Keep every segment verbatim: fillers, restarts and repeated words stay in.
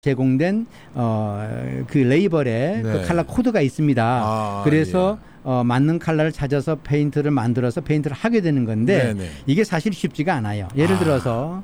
제공된 어, 그 레이벌에 네. 그 컬러 코드가 있습니다. 아, 그래서 예. 어, 맞는 컬러를 찾아서 페인트를 만들어서 페인트를 하게 되는 건데 네네. 이게 사실 쉽지가 않아요. 예를 아. 들어서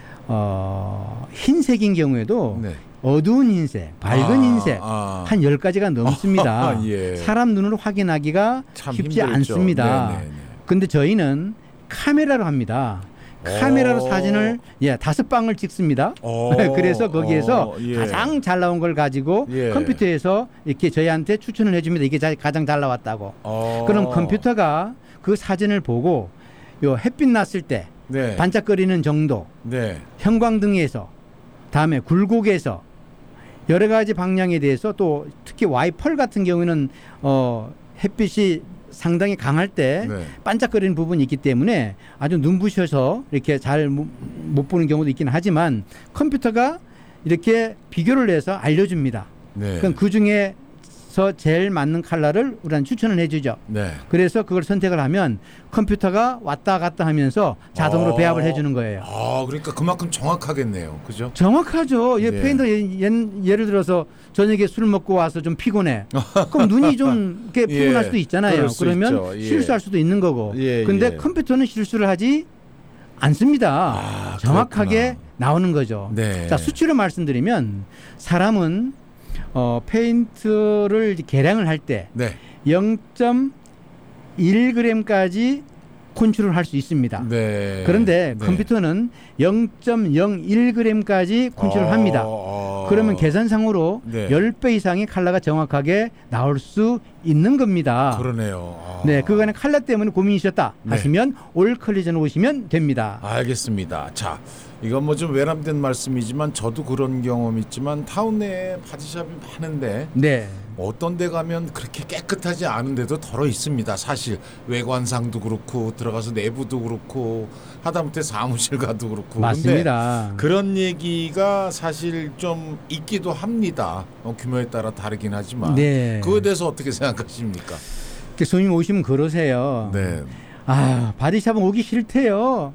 어, 흰색인 경우에도 네. 어두운 흰색, 밝은 아, 흰색 아. 한 열 가지가 넘습니다. 예. 사람 눈으로 확인하기가 참 쉽지 힘들죠. 않습니다. 네네네. 근데 저희는 카메라로 합니다. 카메라로 오. 사진을 예, 다섯 방을 찍습니다. 오. 그래서 거기에서 오, 예. 가장 잘 나온 걸 가지고 예. 컴퓨터에서 이렇게 저희한테 추천을 해줍니다. 이게 자- 가장 잘 나왔다고. 오. 그럼 컴퓨터가 그 사진을 보고 요 햇빛 났을 때 네. 반짝거리는 정도, 네. 형광등에서, 다음에 굴곡에서 여러 가지 방향에 대해서 또 특히 와이펄 같은 경우에는 어, 햇빛이 상당히 강할 때 네. 반짝거리는 부분이 있기 때문에 아주 눈부셔서 이렇게 잘 못 보는 경우도 있긴 하지만 컴퓨터가 이렇게 비교를 해서 알려줍니다. 네. 그럼 그 중에서 제일 맞는 컬러를 우리는 추천을 해주죠. 네. 그래서 그걸 선택을 하면 컴퓨터가 왔다 갔다 하면서 자동으로 어. 배합을 해주는 거예요. 아, 그러니까 그만큼 정확하겠네요. 그죠? 정확하죠. 예, 네. 페인터 예, 예, 예를 들어서 저녁에 술 먹고 와서 좀 피곤해. 그럼 눈이 좀 이렇게 예, 피곤할 수도 있잖아요. 그럴 수 그러면 있죠. 예. 실수할 수도 있는 거고. 예, 근데 예. 컴퓨터는 실수를 하지 않습니다. 아, 정확하게 그렇구나. 나오는 거죠. 네. 자, 수치로 말씀드리면 사람은 어, 페인트를 계량을 할 때 네. 영 점 일 그램까지 컨트롤 할 수 있습니다. 네. 그런데 네. 컴퓨터는 영 점 영일 그램까지 컨트롤 합니다. 어, 어. 그러면 계산상으로 네. 십 배 이상의 컬러가 정확하게 나올 수 있는 겁니다. 그러네요. 아. 네, 그거는 컬러 때문에 고민이셨다 네. 하시면 올 컬리전 오시면 됩니다. 알겠습니다. 자, 이건 뭐 좀 외람된 말씀이지만 저도 그런 경험이 있지만 타운 내에 바디샵이 많은데 네. 어떤 데 가면 그렇게 깨끗하지 않은데도 덜어 있습니다. 사실 외관상도 그렇고 들어가서 내부도 그렇고 하다못해 사무실 가도 그렇고. 맞습니다. 근데 그런 얘기가 사실 좀 있기도 합니다. 어, 규모에 따라 다르긴 하지만. 네. 그거에 대해서 어떻게 생각하십니까? 이렇게 손님 오시면 그러세요. 네. 아, 바디샵은 오기 싫대요.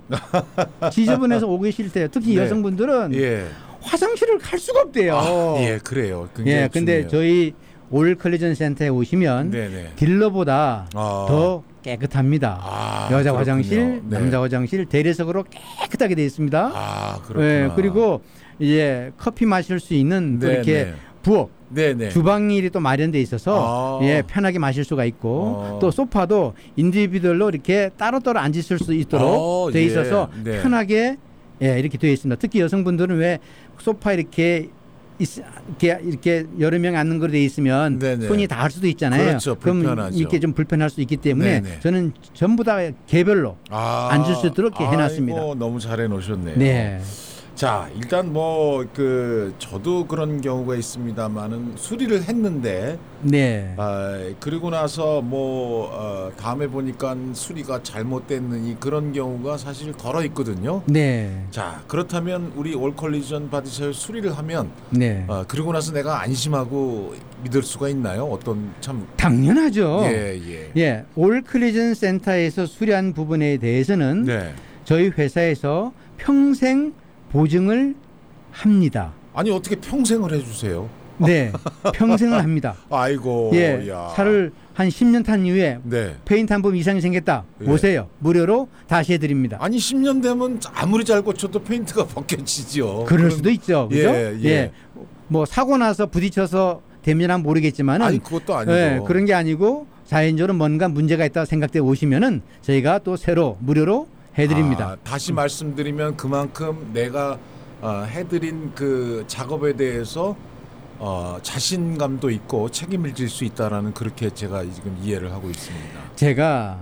지저분해서 오기 싫대요. 특히 네. 여성분들은 예. 화장실을 갈 수가 없대요. 아, 예, 그래요. 굉장히 예, 근데 중요해요. 저희 올 컬리전 센터에 오시면 네네. 딜러보다 아. 더 깨끗합니다. 아, 여자 그렇군요. 화장실, 네. 남자 화장실 대리석으로 깨끗하게 되어 있습니다. 아, 그렇구나. 예, 그리고 이제 커피 마실 수 있는 또 네, 이렇게 네. 부엌, 네네. 주방일이 또 마련돼 있어서 아. 예, 편하게 마실 수가 있고 어. 또 소파도 인디비들로 이렇게 따로따로 앉으실 수 있도록 어, 돼 예. 있어서 네. 편하게 예, 이렇게 되어 있습니다. 특히 여성분들은 왜 소파 이렇게 있, 이렇게, 이렇게 여러 명 앉는 거로 돼 있으면 네네. 손이 닿을 수도 있잖아요. 그렇죠. 그럼 불편하죠. 이렇게 좀 불편할 수 있기 때문에 네네. 저는 전부 다 개별로 아, 앉을 수 있도록 이렇게 해놨습니다. 아이고, 너무 잘해 놓으셨네요. 네. 자, 일단 뭐 그 저도 그런 경우가 있습니다만은 수리를 했는데 네. 아, 그리고 나서 뭐 어, 다음에 보니까 수리가 잘못됐느니 그런 경우가 사실 덜어 있거든요. 네. 자, 그렇다면 우리 올 컬리전 받으셔 수리를 하면 네. 어, 그리고 나서 내가 안심하고 믿을 수가 있나요? 어떤 참 당연하죠. 예, 예. 예, 올 클리전 센터에서 수리한 부분에 대해서는 네. 저희 회사에서 평생 보증을 합니다. 아니 어떻게 평생을 해주세요? 네, 평생을 합니다. 아이고, 예, 야. 차를 한 십 년 탄 이후에 네. 페인트 한 번 이상이 생겼다. 예. 오세요. 무료로 다시 해드립니다. 아니 십 년 되면 아무리 잘 고쳐도 페인트가 벗겨지죠. 그럴 그런- 수도 있죠. 그죠? 예, 예. 뭐 사고 나서 부딪혀서 되면 모르겠지만은 아니 그것도 아니고. 예, 그런 게 아니고 자연적으로 뭔가 문제가 있다고 생각돼 오시면은 저희가 또 새로 무료로 해드립니다. 아, 다시 말씀드리면 그만큼 내가 어, 해드린 그 작업에 대해서 어, 자신감도 있고 책임을 질 수 있다라는 그렇게 제가 지금 이해를 하고 있습니다. 제가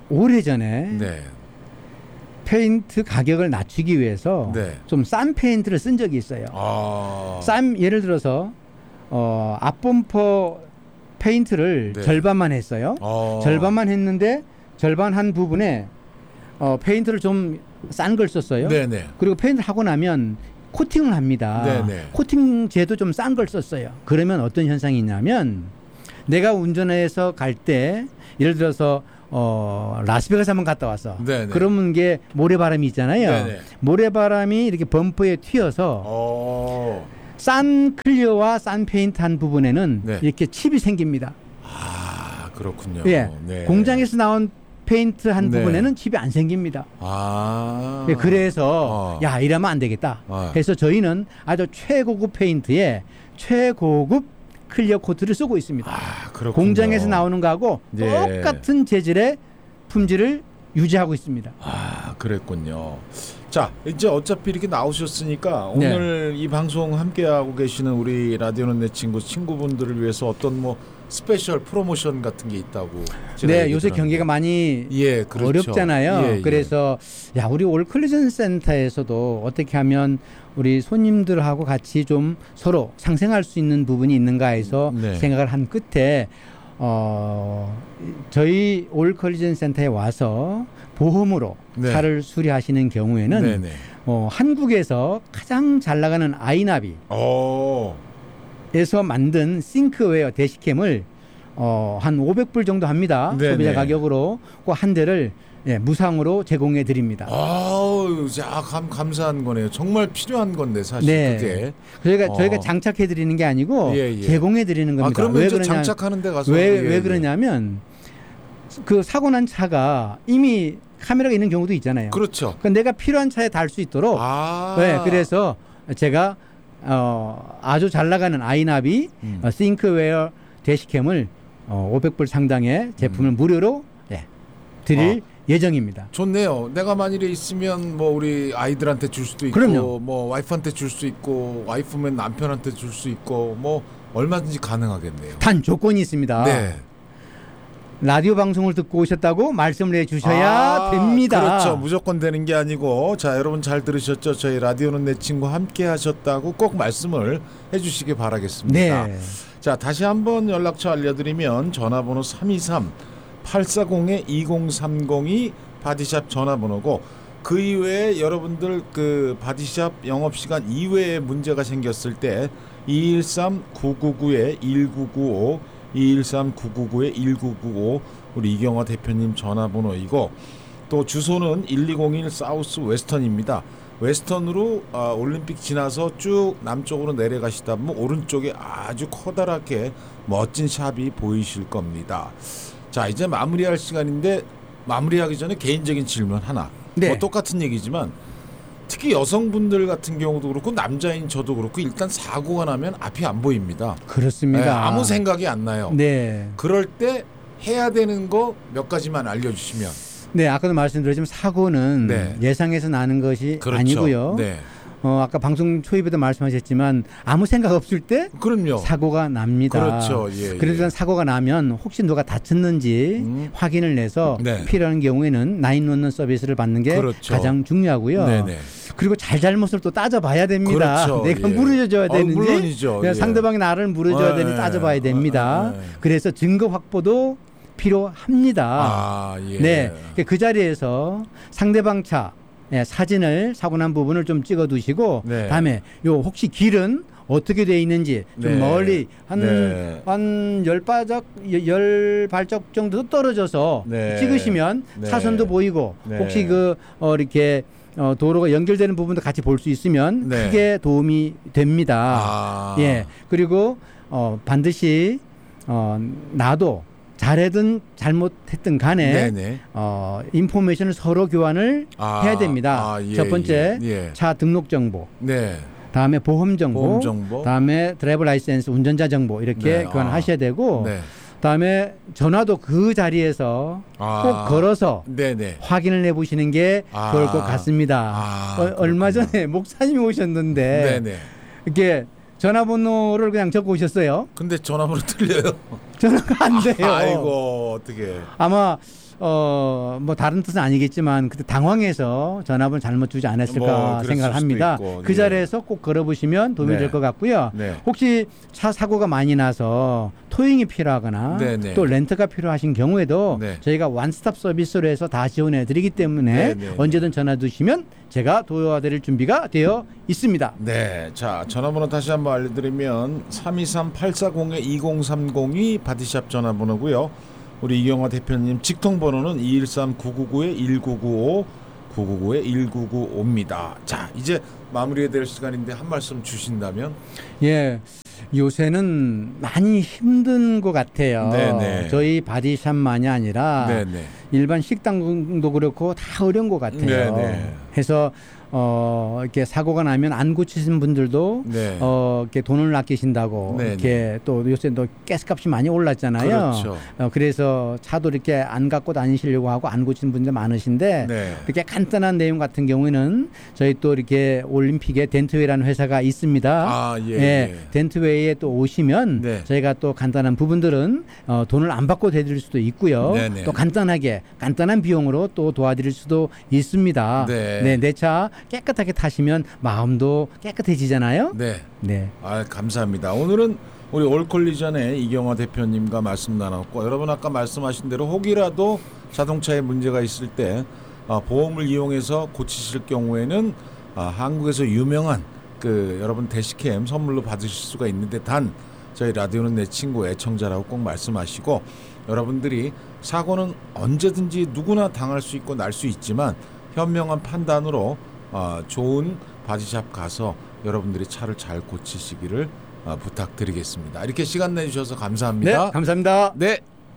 오래전에 네. 페인트 가격을 낮추기 위해서 네. 좀 싼 페인트를 쓴 적이 있어요. 아. 싼 예를 들어서 어, 앞범퍼 페인트를 네. 절반만 했어요. 어. 절반만 했는데 절반 한 부분에 어, 페인트를 좀 싼 걸 썼어요. 네네. 그리고 페인트를 하고 나면 코팅을 합니다. 네네. 코팅제도 좀 싼 걸 썼어요. 그러면 어떤 현상이 있냐면 내가 운전해서 갈 때 예를 들어서 어, 라스베가스 한번 갔다 왔어. 네네. 그러면 게 모래바람이 있잖아요. 네네. 모래바람이 이렇게 범퍼에 튀어서 어. 싼 클리어와 싼 페인트한 부분에는 네. 이렇게 칩이 생깁니다. 아 그렇군요. 예, 네. 공장에서 나온 페인트한 네. 부분에는 칩이 안 생깁니다. 아 예, 그래서 어. 야 이러면 안 되겠다. 어. 그래서 저희는 아주 최고급 페인트에 최고급 클리어 코트를 쓰고 있습니다. 아 그렇군요. 공장에서 나오는 거하고 예. 똑같은 재질의 품질을 유지하고 있습니다. 아 그랬군요. 자 이제 어차피 이렇게 나오셨으니까 네. 오늘 이 방송 함께하고 계시는 우리 라디오는 내 친구 친구분들을 위해서 어떤 뭐 스페셜 프로모션 같은 게 있다고 제가 네, 얘기 요새 들었는데. 경기가 많이 예, 그렇죠. 어렵잖아요. 예, 예. 그래서 야 우리 올 컬리전 센터에서도 어떻게 하면 우리 손님들하고 같이 좀 서로 상생할 수 있는 부분이 있는가 해서 네. 생각을 한 끝에 어 저희 올 컬리전 센터에 와서 보험으로 네. 차를 수리하시는 경우에는 네네. 어, 한국에서 가장 잘 나가는 아이나비 오. 에서 만든 싱크웨어 대시캠을 어, 한 오백 불 정도 합니다. 네네. 소비자 가격으로 그 한 대를 예, 무상으로 제공해 드립니다. 아우, 자, 감, 감사한 거네요. 정말 필요한 건데 사실 네. 그게. 저희가 어. 저희가 장착해 드리는 게 아니고 예, 예. 제공해 드리는 겁니다. 아, 그러면 왜 저 그러냐? 장착하는 데 가서 왜, 예, 왜 예. 그러냐면 그 사고 난 차가 이미 카메라가 있는 경우도 있잖아요. 그렇죠. 그러니까 내가 필요한 차에 달 수 있도록 아. 네, 그래서 제가 어, 아주 잘 나가는 아이나비 음. 어, 싱크웨어 대시캠을 어, 오백 불 상당의 제품을 음. 무료로 예, 드릴 예정입니다. 좋네요. 내가 만일에 있으면 뭐 우리 아이들한테 줄 수도 있고, 그럼요. 뭐 와이프한테 줄 수 있고, 와이프면 남편한테 줄 수 있고, 뭐 얼마든지 가능하겠네요. 단 조건이 있습니다. 네. 라디오 방송을 듣고 오셨다고 말씀을 해주셔야 아, 됩니다. 그렇죠. 무조건 되는 게 아니고, 자 여러분 잘 들으셨죠? 저희 라디오는 내 친구 함께 하셨다고 꼭 말씀을 해주시기 바라겠습니다. 네. 자 다시 한번 연락처 알려드리면 전화번호 삼이삼 팔사공 이공삼공이 바디샵 전화번호고, 그 이외에 여러분들 그 바디샵 영업시간 이외에 문제가 생겼을 때 이일삼 구구구 일구구오 이일삼 구구구 일구구오 우리 이경화 대표님 전화번호이고, 또 주소는 일이공일 사우스 웨스턴입니다. 웨스턴으로 아, 올림픽 지나서 쭉 남쪽으로 내려가시다 보면 오른쪽에 아주 커다랗게 멋진 샵이 보이실 겁니다. 자 이제 마무리할 시간인데, 마무리하기 전에 개인적인 질문 하나. 네. 뭐 똑같은 얘기지만 특히 여성분들 같은 경우도 그렇고 남자인 저도 그렇고 일단 사고가 나면 앞이 안 보입니다. 그렇습니다. 네, 아무 생각이 안 나요. 네. 그럴 때 해야 되는 거 몇 가지만 알려주시면. 네, 아까도 말씀드렸지만 사고는 네. 예상해서 나는 것이 그렇죠. 아니고요. 네. 어, 아까 방송 초입에도 말씀하셨지만 아무 생각 없을 때 그럼요. 사고가 납니다. 그렇죠. 예, 그래서 예. 사고가 나면 혹시 누가 다쳤는지 음. 확인을 내서 네. 필요한 경우에는 나인원원 서비스를 받는 게 그렇죠. 가장 중요하고요. 네네. 그리고 잘잘못을 또 따져봐야 됩니다. 그렇죠. 내가 예. 물어줘야 어, 되는지, 물론이죠. 내가 예. 상대방이 나를 물어줘야 예. 되는지 따져봐야 됩니다. 예. 예. 그래서 증거 확보도 필요합니다. 아, 예. 네, 그 자리에서 상대방 차 예, 사진을 사고 난 부분을 좀 찍어두시고, 네. 다음에 요 혹시 길은 어떻게 돼 있는지 좀 네. 멀리 한 네. 한 열 발짝 열 발짝 정도 떨어져서 네. 찍으시면 네. 차선도 보이고 네. 혹시 그 어, 이렇게 어, 도로가 연결되는 부분도 같이 볼 수 있으면 네. 크게 도움이 됩니다. 아. 예, 그리고 어, 반드시 어, 나도 잘했든 잘못했든 간에 네네. 어, 인포메이션을 서로 교환을 아, 해야 됩니다. 아, 예, 첫 번째 예, 예. 차 등록 정보, 네. 다음에 보험 정보, 보험 정보. 다음에 드라이버 라이센스 운전자 정보 이렇게 네, 교환하셔야 되고, 네. 다음에 전화도 그 자리에서 아. 꼭 걸어서 네네. 확인을 해보시는 게 아. 좋을 것 같습니다. 아, 어, 얼마 그렇군요. 전에 목사님이 오셨는데 네네. 이렇게 전화번호를 그냥 적어 오셨어요. 근데 전화번호 틀려요. 전화가 안 돼요. 아이고 어떻게? 아마 어, 뭐 다른 뜻은 아니겠지만 그때 당황해서 전화번호 잘못 주지 않았을까 뭐 그랬을 생각을 합니다. 수도 있고, 그 예. 자리에서 꼭 걸어보시면 도움이 네. 될 것 같고요. 네. 혹시 차 사고가 많이 나서 토잉이 필요하거나 네네. 또 렌트가 필요하신 경우에도 네. 저희가 원스톱 서비스로 해서 다 지원해 드리기 때문에 네네. 언제든 전화 주시면 제가 도와드릴 준비가 되어 있습니다. 네, 자 전화번호 다시 한번 알려드리면 삼이삼 팔사공 이공삼공이 바디샵 전화번호고요. 우리 이경화 대표님 직통번호는 이일삼 구구구 일구구오 구구구 일구구오입니다. 자 이제 마무리해야 될 시간인데 한 말씀 주신다면? 예, 요새는 많이 힘든 것 같아요. 네네. 저희 바디샵만이 아니라 네네. 일반 식당도 그렇고 다 어려운 것 같아요. 네네. 해서 어 이렇게 사고가 나면 안 고치신 분들도 네. 어 이렇게 돈을 아끼신다고 네네. 이렇게 또 요새 또 가스값이 많이 올랐잖아요. 그렇죠. 어, 그래서 차도 이렇게 안 갖고 다니시려고 하고 안 고치는 분들 많으신데 네. 이렇게 간단한 내용 같은 경우에는 저희 또 이렇게 올림픽에 덴트웨이라는 회사가 있습니다. 아, 예, 예, 예. 덴트웨이에 또 오시면 네. 저희가 또 간단한 부분들은 어, 돈을 안 받고 대드릴 수도 있고요. 네네. 또 간단하게 간단한 비용으로 또 도와드릴 수도 있습니다. 네. 네, 내 차 깨끗하게 타시면 마음도 깨끗해지잖아요. 네. 네. 아, 감사합니다. 오늘은 우리 올콜리전의 이경화 대표님과 말씀 나눴고, 여러분 아까 말씀하신 대로 혹이라도 자동차에 문제가 있을 때 아, 보험을 이용해서 고치실 경우에는 아, 한국에서 유명한 그 여러분 대시캠 선물로 받으실 수가 있는데, 단 저희 라디오는 내 친구 애청자라고 꼭 말씀하시고, 여러분들이 사고는 언제든지 누구나 당할 수 있고 날 수 있지만 현명한 판단으로 어, 좋은 바디샵 가서 여러분들이 차를 잘 고치시기를 어, 부탁드리겠습니다. 이렇게 시간 내주셔서 감사합니다. 네, 감사합니다. 네.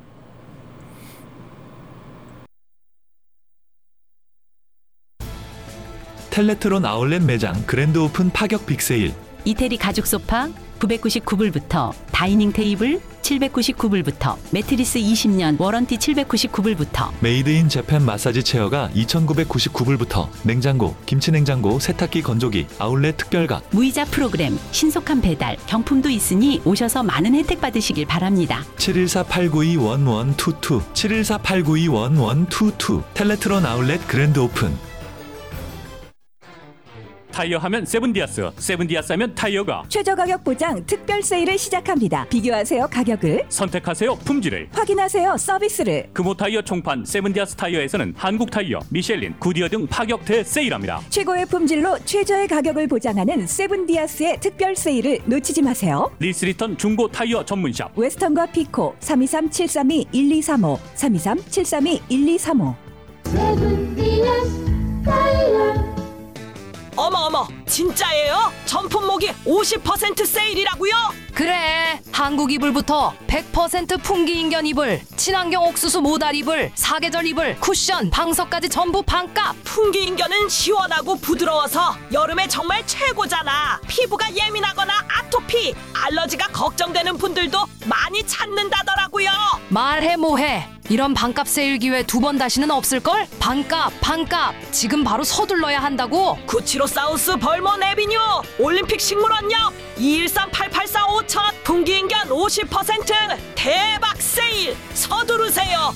텔레트론 아울렛 매장 그랜드 오픈 파격 빅세일. 이태리 가죽 소파 구백구십구 불부터, 다이닝 테이블 칠백구십구 불부터, 매트리스 이십 년 워런티 칠백구십구 불부터, 메이드 인 재팬 마사지 체어가 이천구백구십구 불부터, 냉장고, 김치냉장고, 세탁기, 건조기, 아울렛 특별가. 무이자 프로그램, 신속한 배달, 경품도 있으니 오셔서 많은 혜택 받으시길 바랍니다. 칠일사 팔구이 일일이이 칠일사 팔구이 일일이이 텔레트론 아울렛 그랜드 오픈. 타이어 하면 세븐디아스, 세븐디아스 하면 타이어가. 최저 가격 보장 특별 세일을 시작합니다. 비교하세요 가격을, 선택하세요 품질을, 확인하세요 서비스를. 금호 타이어 총판 세븐디아스 타이어에서는 한국 타이어, 미셸린, 구디어 등 파격 대세일합니다. 최고의 품질로 최저의 가격을 보장하는 세븐디아스의 특별 세일을 놓치지 마세요. 리스리턴 중고 타이어 전문샵 웨스턴과 피코 삼이삼 칠삼이 일이삼오 삼이삼 칠삼이 일이삼오. 어머 어머, 진짜예요? 전품목이 오십 퍼센트 세일이라고요? 그래, 한국 이불부터 백 퍼센트 풍기인견 이불, 친환경 옥수수 모달 이불, 사계절 이불, 쿠션, 방석까지 전부 반값. 풍기인견은 시원하고 부드러워서 여름에 정말 최고잖아. 피부가 예민하거나 아토피, 알러지가 걱정되는 분들도 많이 찾는다더라고요. 말해 뭐해, 이런 반값 세일 기회 두 번 다시는 없을걸? 반값 반값, 지금 바로 서둘러야 한다고. 구치로사우스 벌먼 에비뉴 올림픽 식물원역 이일삼 팔팔사오 천 풍기인견 오십 퍼센트 대박 세일, 서두르세요.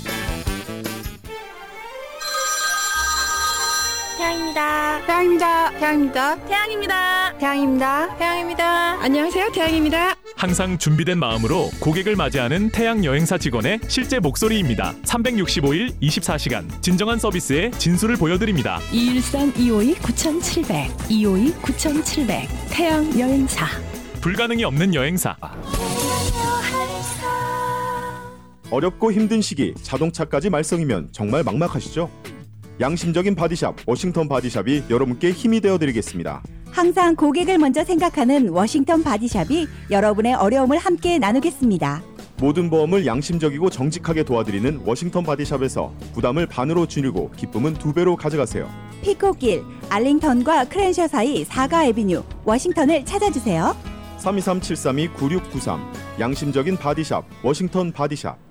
태양입니다. 태양입니다. 태양입니다. 태양입니다. 태양입니다. 태양입니다. 안녕하세요. 태양입니다. 항상 준비된 마음으로 고객을 맞이하는 태양 여행사 직원의 실제 목소리입니다. 삼백육십오 일 이십사 시간 진정한 서비스의 진수를 보여드립니다. 이일삼 이오이 구천칠백 이오이 구천칠백 태양 여행사. 불가능이 없는 여행사. 어렵고 힘든 시기 자동차까지 말썽이면 정말 막막하시죠? 양심적인 바디샵 워싱턴 바디샵이 여러분께 힘이 되어드리겠습니다. 항상 고객을 먼저 생각하는 워싱턴 바디샵이 여러분의 어려움을 함께 나누겠습니다. 모든 보험을 양심적이고 정직하게 도와드리는 워싱턴 바디샵에서 부담을 반으로 줄이고 기쁨은 두 배로 가져가세요. 피코길, 알링턴과 크랜셔 사이 사가 애비뉴 워싱턴을 찾아주세요. 삼이삼 칠삼이 구육구삼 양심적인 바디샵 워싱턴 바디샵.